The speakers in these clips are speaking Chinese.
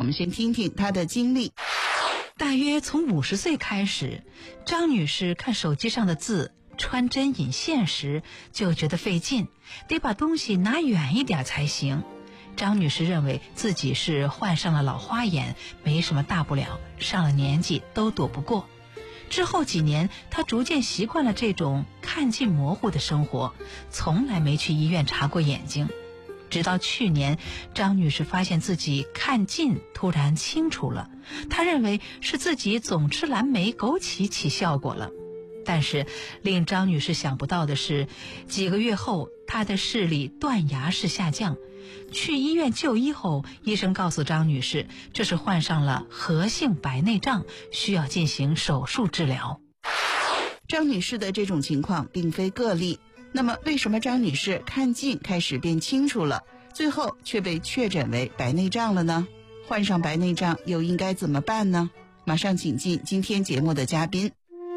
们先听听她的经历。 大约从50岁开始，张女士看手机上的字穿针引线时就觉得费劲，得把东西拿远一点才行。张女士认为自己是患上了老花眼，没什么大不了，上了年纪都躲不过。之后几年，她逐渐习惯了这种看近模糊的生活，从来没去医院查过眼睛。直到去年，张女士发现自己看近突然清楚了，她认为是自己总吃蓝莓枸杞起效果了。但是令张女士想不到的是，几个月后她的视力断崖式下降。去医院就医后，医生告诉张女士，这是患上了核性白内障，需要进行手术治疗。 张女士的这种情况并非个例，那么为什么张女士看近开始变清楚了，最后却被确诊为白内障了呢？患上白内障又应该怎么办呢？马上请进今天节目的嘉宾。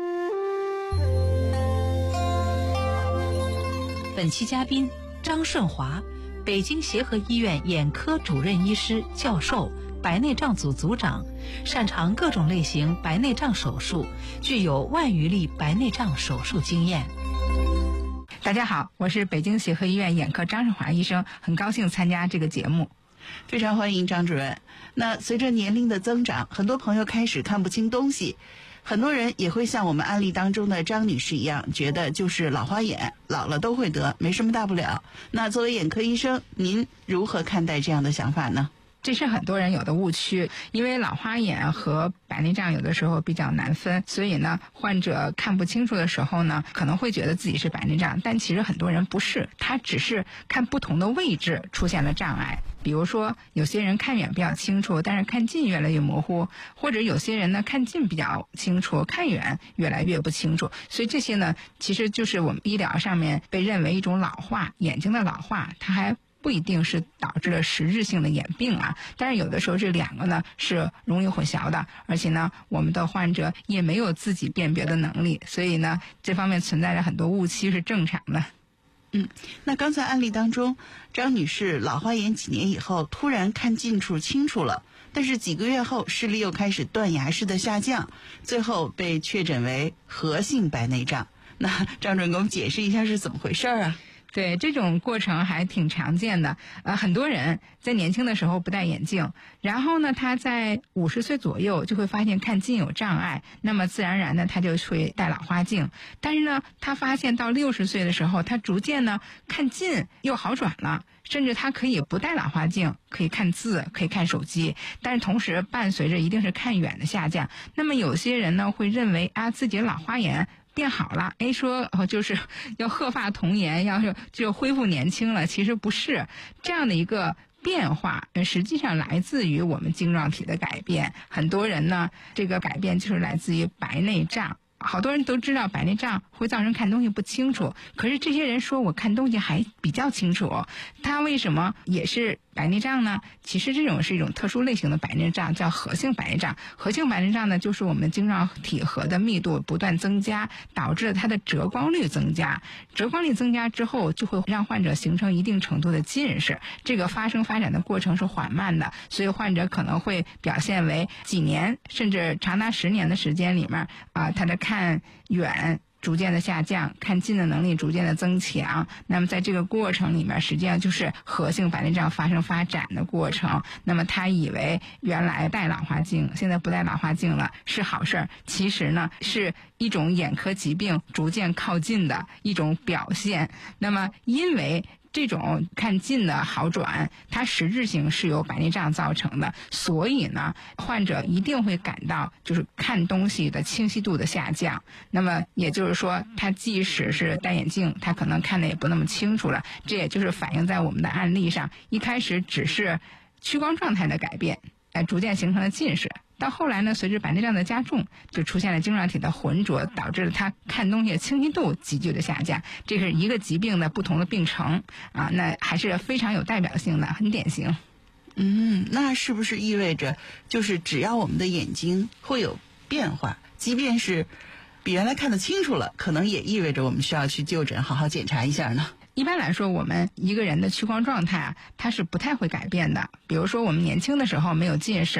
本期嘉宾张顺华，北京协和医院眼科主任医师、教授，白内障组组长，擅长各种类型白内障手术，具有万余例白内障手术经验。 大家好，我是北京协和医院眼科张顺华医生，很高兴参加这个节目。 非常欢迎张主任。那随着年龄的增长，很多朋友开始看不清东西，很多人也会像我们案例当中的张女士一样，觉得就是老花眼，老了都会得，没什么大不了。那作为眼科医生，您如何看待这样的想法呢？ 这是很多人有的误区，因为老花眼和白内障有的时候比较难分，所以呢，患者看不清楚的时候呢，可能会觉得自己是白内障，但其实很多人不是，他只是看不同的位置出现了障碍。比如说，有些人看远比较清楚，但是看近越来越模糊，或者有些人呢看近比较清楚，看远越来越不清楚。所以这些呢，其实就是我们医疗上面被认为一种老化，眼睛的老化，它还不一定是导致了实质性的眼病啊，但是有的时候这两个呢是容易混淆的，而且呢我们的患者也没有自己辨别的能力，所以呢这方面存在着很多误区是正常的。 那刚才案例当中，张女士老花眼几年以后突然看近处清楚了，但是几个月后视力又开始断崖式的下降，最后被确诊为核性白内障。那张主任给我们解释一下是怎么回事啊？ 对，这种过程还挺常见的。很多人在年轻的时候不戴眼镜，然后呢，他在50岁左右就会发现看近有障碍，那么自然而然呢，他就会戴老花镜。但是呢，他发现到60岁的时候，他逐渐呢看近又好转了，甚至他可以不戴老花镜，可以看字，可以看手机，但是同时伴随着一定是看远的下降。那么有些人呢会认为自己的老花眼变好了，说就是要鹤发童颜，就恢复年轻了，其实不是这样的一个变化，实际上来自于我们晶状体的改变。很多人呢，这个改变就是来自于白内障。好多人都知道白内障会造成看东西不清楚，可是这些人说我看东西还比较清楚，他为什么也是白内障呢？其实这种是一种特殊类型的白内障，叫核性白内障。核性白内障呢，就是我们晶状体核的密度不断增加，导致它的折光率增加。折光率增加之后，就会让患者形成一定程度的近视。这个发展的过程是缓慢的，所以患者可能会表现为几年甚至长达10年的时间里面他的看远逐渐的下降，看近的能力逐渐的增强。那么在这个过程里面，实际上就是核性白内障发展的过程。那么他以为原来戴老花镜，现在不戴老花镜了是好事儿，其实呢是一种眼科疾病逐渐靠近的一种表现。那么因为这种看近的好转，它实质性是由白内障造成的，所以呢，患者一定会感到就是看东西的清晰度的下降。那么也就是说，他即使是戴眼镜，他可能看得也不那么清楚了。这也就是反映在我们的案例上，一开始只是屈光状态的改变，逐渐形成了近视。到后来呢，随着白内障的加重，就出现了晶状体的浑浊，导致了他看东西的清晰度急剧的下降。这是一个疾病的不同的病程那还是非常有代表性的，很典型。 那是不是意味着就是只要我们的眼睛会有变化，即便是比原来看得清楚了，可能也意味着我们需要去就诊好好检查一下呢？ 一般来说，我们一个人的屈光状态它是不太会改变的。比如说我们年轻的时候没有近视，